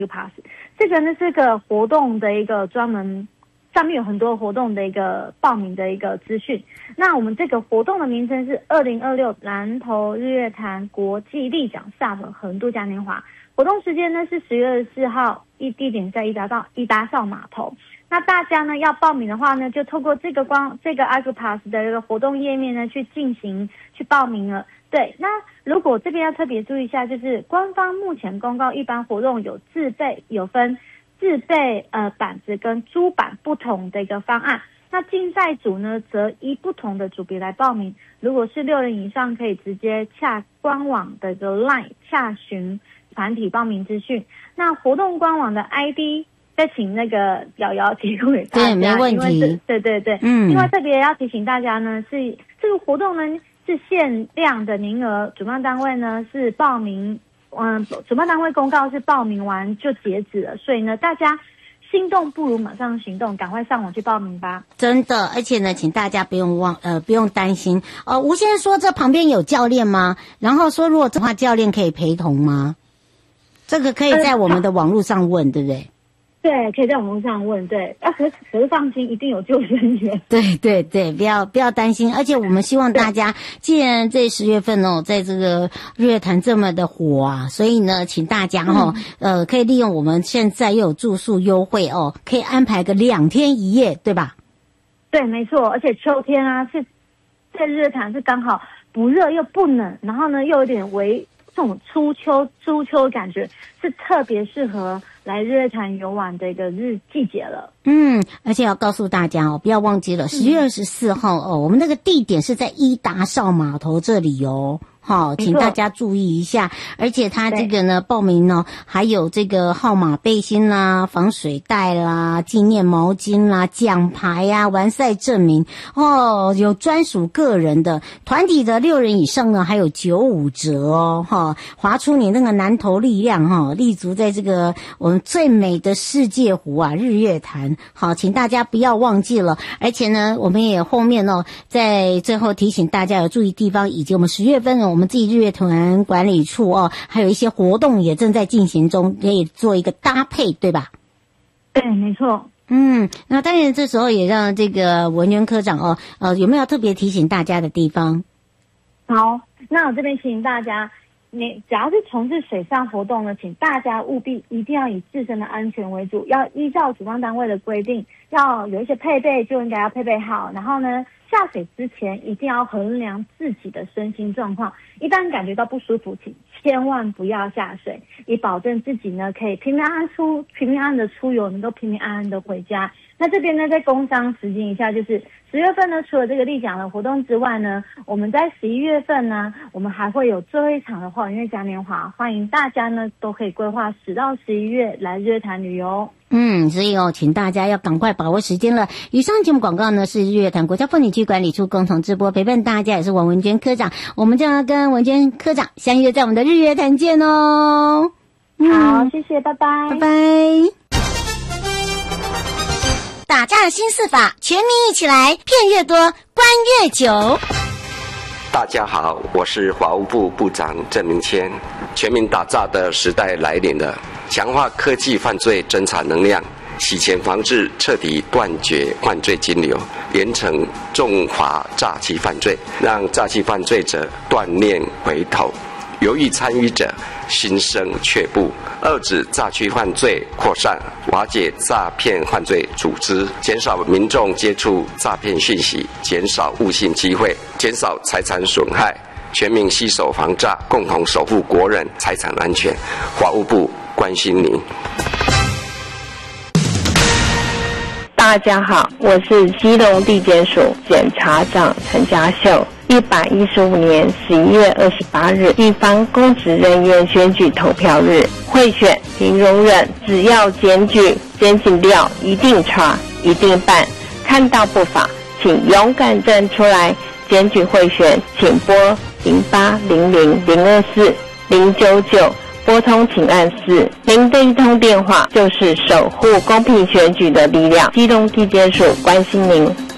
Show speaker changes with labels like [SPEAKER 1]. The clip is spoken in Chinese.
[SPEAKER 1] Pass， 这个呢是个活动的一个专门，上面有很多活动的一个报名的一个资讯。那我们这个活动的名称是2026南投日月潭国际立桨萨粉横渡嘉年华，活动时间呢是10月24号，地点在伊达邵码头。那大家呢要报名的话呢，就透过这个 AgriPass 的一个活动页面呢去报名了。对，那如果这边要特别注意一下，就是官方目前公告一般活动有分自备板子跟租板不同的一个方案。那竞赛组呢则依不同的组别来报名，如果是6人以上可以直接洽官网的一个 LINE 洽询团体报名资讯。那活动官网的 ID 再请那个瑶瑶提供给大家。
[SPEAKER 2] 对，没问题。
[SPEAKER 1] 对，另外特别要提醒大家呢，是这个活动呢是限量的名额，主办单位呢是报名，主办单位公告是报名完就截止了，所以呢大家心动不如马上行动，赶快上网去报名吧。
[SPEAKER 2] 真的，而且呢，请大家不用担心。吴先生说这旁边有教练吗？然后说如果这话教练可以陪同吗？这个可以在我们的网络上问，对不对？
[SPEAKER 1] 对，可以在网络上问。对，可是放心，一定有救生员。
[SPEAKER 2] 对，不要担心。而且我们希望大家，既然这10月份在这个日月潭这么的火啊，所以呢，请大家可以利用我们现在又有住宿优惠可以安排个2天1夜，对吧？
[SPEAKER 1] 对，没错。而且秋天啊，是在日月潭是刚好不热又不冷，然后呢又有点这种初秋感觉，是特别适合来日月潭游玩的一个季节了。
[SPEAKER 2] 而且要告诉大家不要忘记了10月24号我们那个地点是在伊达邵码头这里请大家注意一下。而且他这个呢报名呢还有这个号码背心啦、防水袋啦、纪念毛巾啦、奖牌啊、完赛证明有专属个人的，团体的6人以上呢还有95折划出你那个南投力量立足在这个我们最美的世界湖啊日月潭。好，请大家不要忘记了。而且呢我们也后面在最后提醒大家有注意地方，以及我们10月份我们自己日月潭管理处还有一些活动也正在进行中，可以做一个搭配，对吧？
[SPEAKER 1] 对，没错。
[SPEAKER 2] 那当然这时候也让这个文渊科长有没有特别提醒大家的地方？
[SPEAKER 1] 好，那我这边提醒大家，你只要是从事水上活动呢，请大家务必一定要以自身的安全为主，要依照主办单位的规定，要有一些配备就应该要配备好，然后呢下水之前一定要衡量自己的身心状况，一旦感觉到不舒服，请千万不要下水，以保证自己呢可以平平安的出游，能够平平安安的回家。那这边呢在工商时间一下，就是10月份呢除了这个立桨的活动之外呢，我们在11月份呢我们还会有最后一场的花园嘉年华，欢迎大家呢都可以规划10到11月来日月潭旅游。
[SPEAKER 2] 所以请大家要赶快把握时间了。以上节目广告呢是日月潭国家风景区管理处共同直播，陪伴大家也是王文娟科长，我们将要跟文娟科长相约在我们的日月潭见哦。
[SPEAKER 1] 好，谢谢，拜拜，
[SPEAKER 2] 拜拜。
[SPEAKER 3] 打诈新4法，全民一起来，骗越多，关越久。
[SPEAKER 4] 大家好，我是法务部部长郑明谦。全民打诈的时代来临了，强化科技犯罪侦查能量，洗钱防治，彻底断绝犯罪金流，严惩重罚诈欺犯罪，让诈欺犯罪者断念回头，犹豫参与者心生却步，遏止诈欺犯罪扩散，瓦解诈骗犯罪组织，减少民众接触诈骗讯息，减少误信机会，减少财产损害，全民携手防诈，共同守护国人财产安全。法务部关心您。
[SPEAKER 5] 大家好，我是基隆地检署检察长陈家秀。115年11月28日，地方公职人员选举投票日，贿选零容忍，只要检举，检警调一定查，一定办。看到不法，请勇敢站出来。检举贿选，请拨0800-024-099，拨通请按4。您的一通电话就是守护公平选举的力量。基隆地检署关心您。